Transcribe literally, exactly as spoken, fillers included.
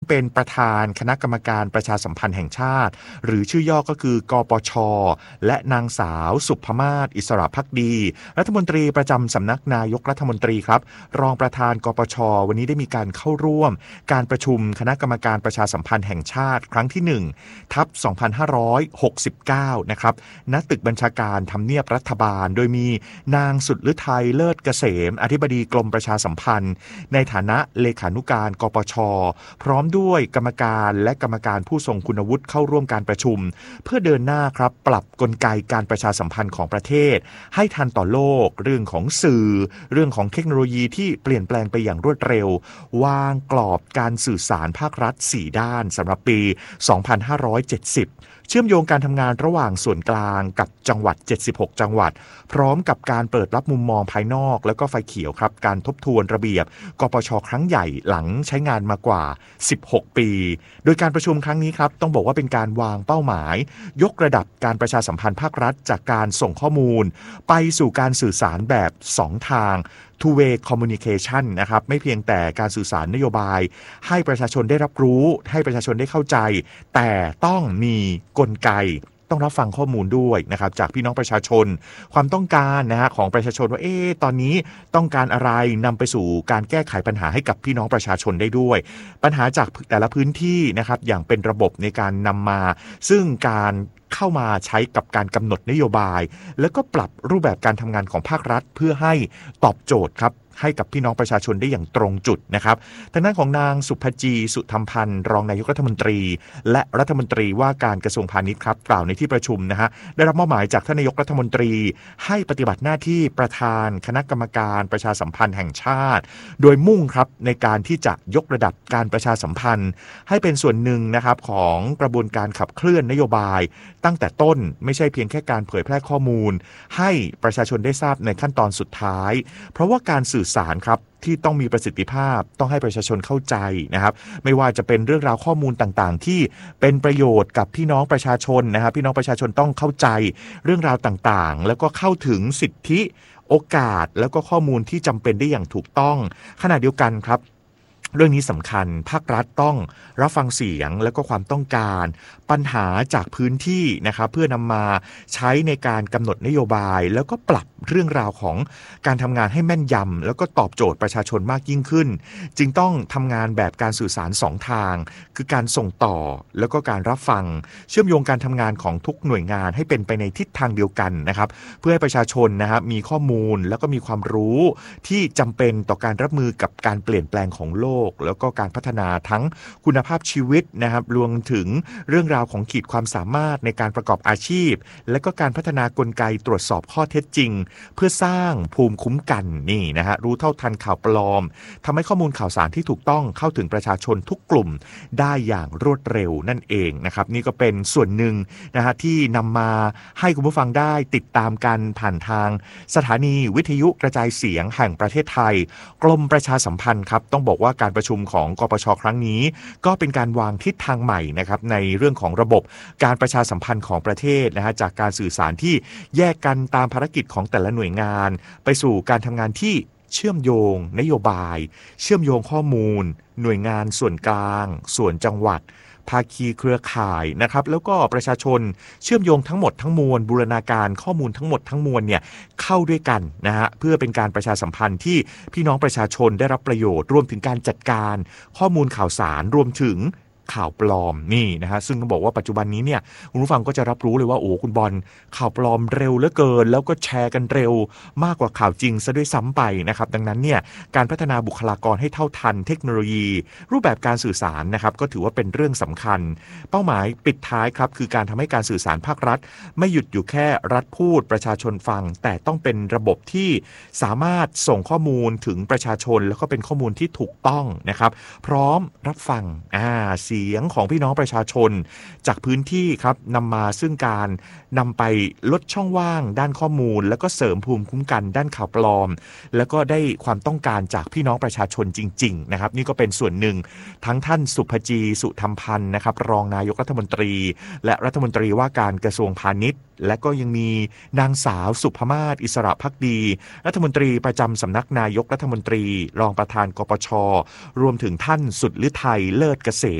เป็นประธานคณะกรรมการประชาสัมพันธ์แห่งชาติหรือชื่อย่อก็คือกปช.และนางสาวสุภมาศอิสระภักดีรัฐมนตรีประจำสำนักนายกรัฐมนตรีครับรองประธานกปช.วันนี้ได้มีการเข้าร่วมการประชุมคณะกรรมการประชาสัมพันธ์แห่งชาติครั้งที่หนึ่งทับสองพันห้าร้อยหกสิบเก้านะครับณตึกบัญชาการทำเนียบรัฐบาลโดยมีนางสุดฤทัยเลิศเกษมอธิบดีกรมประชาสัมพันธ์ในฐานะเลขานุการกปช.พร้อมด้วยกรรมการและกรรมการผู้ทรงคุณวุฒิเข้าร่วมการประชุมเพื่อเดินหน้าครับปรับกลไกการประชาสัมพันธ์ของประเทศให้ทันต่อโลกเรื่องของสื่อเรื่องของเทคโนโลยีที่เปลี่ยนแปลงไปอย่างรวดเร็ววางกรอบการสื่อสารภาครัฐสี่ด้านสำหรับปีสองพันห้าร้อยเจ็ดสิบเชื่อมโยงการทำงานระหว่างส่วนกลางกับจังหวัดเจ็ดสิบหกจังหวัดพร้อมกับการเปิดรับมุมมองภายนอกแล้วก็ไฟเขียวครับการทบทวนระเบียบกปช.ครั้งใหญ่หลังใช้งานมากว่าสิบหกปีโดยการประชุมครั้งนี้ครับต้องบอกว่าเป็นการวางเป้าหมายยกระดับการประชาสัมพันธ์ภาครัฐจากการส่งข้อมูลไปสู่การสื่อสารแบบสองทาง two way communication นะครับไม่เพียงแต่การสื่อสารนโยบายให้ประชาชนได้รับรู้ให้ประชาชนได้เข้าใจแต่ต้องมีกลไกต้องรับฟังข้อมูลด้วยนะครับจากพี่น้องประชาชนความต้องการนะฮะของประชาชนว่าเอ๊ะตอนนี้ต้องการอะไรนำไปสู่การแก้ไขปัญหาให้กับพี่น้องประชาชนได้ด้วยปัญหาจากแต่ละพื้นที่นะครับอย่างเป็นระบบในการนำมาซึ่งการเข้ามาใช้กับการกำหนดนโยบายแล้วก็ปรับรูปแบบการทำงานของภาครัฐเพื่อให้ตอบโจทย์ครับให้กับพี่น้องประชาชนได้อย่างตรงจุดนะครับทางด้านของนางสุภจีสุธรรมพันธ์รองนายกรัฐมนตรีและรัฐมนตรีว่าการกระทรวงพาณิชย์ครับกล่าวในที่ประชุมนะฮะได้รับมอบหมายจากท่านนายกรัฐมนตรีให้ปฏิบัติหน้าที่ประธานคณะกรรมการประชาสัมพันธ์แห่งชาติโดยมุ่งครับในการที่จะยกระดับการประชาสัมพันธ์ให้เป็นส่วนหนึ่งนะครับของกระบวนการขับเคลื่อนนโยบายตั้งแต่ต้นไม่ใช่เพียงแค่การเผยแพร่ข้อมูลให้ประชาชนได้ทราบในขั้นตอนสุดท้ายเพราะว่าการสื่อสารครับที่ต้องมีประสิทธิภาพต้องให้ประชาชนเข้าใจนะครับไม่ว่าจะเป็นเรื่องราวข้อมูลต่างๆที่เป็นประโยชน์กับพี่น้องประชาชนนะครับพี่น้องประชาชนต้องเข้าใจเรื่องราวต่างๆแล้วก็เข้าถึงสิทธิโอกาสแล้วก็ข้อมูลที่จำเป็นได้อย่างถูกต้องขณะเดียวกันครับเรื่องนี้สำคัญภาครัฐต้องรับฟังเสียงและก็ความต้องการปัญหาจากพื้นที่นะครับเพื่อนำมาใช้ในการกำหนดนโยบายแล้วก็ปรับเรื่องราวของการทำงานให้แม่นยำแล้วก็ตอบโจทย์ประชาชนมากยิ่งขึ้นจึงต้องทำงานแบบการสื่อสารสองทางคือการส่งต่อแล้วก็การรับฟังเชื่อมโยงการทำงานของทุกหน่วยงานให้เป็นไปในทิศทางเดียวกันนะครับเพื่อให้ประชาชนนะครับมีข้อมูลแล้วก็มีความรู้ที่จำเป็นต่อการรับมือกับการเปลี่ยนแปลงของโลกแล้วก็การพัฒนาทั้งคุณภาพชีวิตนะครับรวมถึงเรื่องราวของขีดความสามารถในการประกอบอาชีพและก็การพัฒนากลไกตรวจสอบข้อเท็จจริงเพื่อสร้างภูมิคุ้มกันนี่นะฮะรู้เท่าทันข่าวปลอมทำให้ข้อมูลข่าวสารที่ถูกต้องเข้าถึงประชาชนทุกกลุ่มได้อย่างรวดเร็วนั่นเองนะครับนี่ก็เป็นส่วนหนึ่งนะฮะที่นำมาให้คุณผู้ฟังได้ติดตามกันผ่านทางสถานีวิทยุกระจายเสียงแห่งประเทศไทยกรมประชาสัมพันธ์ครับต้องบอกว่าการประชุมของกปช.ครั้งนี้ก็เป็นการวางทิศทางใหม่นะครับในเรื่องของระบบการประชาสัมพันธ์ของประเทศนะฮะจากการสื่อสารที่แยกกันตามภารกิจของแต่ละหน่วยงานไปสู่การทำงานที่เชื่อมโยงนโยบายเชื่อมโยงข้อมูลหน่วยงานส่วนกลางส่วนจังหวัดภาคีเครือข่ายนะครับแล้วก็ประชาชนเชื่อมโยงทั้งหมดทั้งมวลบูรณาการข้อมูลทั้งหมดทั้งมวลเนี่ยเข้าด้วยกันนะฮะเพื่อเป็นการประชาสัมพันธ์ที่พี่น้องประชาชนได้รับประโยชน์รวมถึงการจัดการข้อมูลข่าวสารรวมถึงข่าวปลอมนี่นะฮะซึ่งต้องบอกว่าปัจจุบันนี้เนี่ยคุณผู้ฟังก็จะรับรู้เลยว่าโอ้คุณบอลข่าวปลอมเร็วเหลือเกินแล้วก็แชร์กันเร็วมากกว่าข่าวจริงซะด้วยซ้ำไปนะครับดังนั้นเนี่ยการพัฒนาบุคลากรให้เท่าทันเทคโนโลยีรูปแบบการสื่อสารนะครับก็ถือว่าเป็นเรื่องสำคัญเป้าหมายปิดท้ายครับคือการทำให้การสื่อสารภาครัฐไม่หยุดอยู่แค่รัฐพูดประชาชนฟังแต่ต้องเป็นระบบที่สามารถส่งข้อมูลถึงประชาชนแล้วก็เป็นข้อมูลที่ถูกต้องนะครับพร้อมรับฟังอ่าเสียงของพี่น้องประชาชนจากพื้นที่ครับนำมาซึ่งการนำไปลดช่องว่างด้านข้อมูลแล้วก็เสริมภูมิคุ้มกันด้านข่าวปลอมแล้วก็ได้ความต้องการจากพี่น้องประชาชนจริงๆนะครับนี่ก็เป็นส่วนหนึ่งทั้งท่านสุภจีสุธรรมพันธ์นะครับรองนายกรัฐมนตรีและรัฐมนตรีว่าการกระทรวงพาณิชย์และก็ยังมีนางสาวสุภมาศอิสระภักดีรัฐมนตรีประจำสำนักนายกรัฐมนตรีรองประธานกปช.รวมถึงท่านสุดฤทัยเลิศเกษ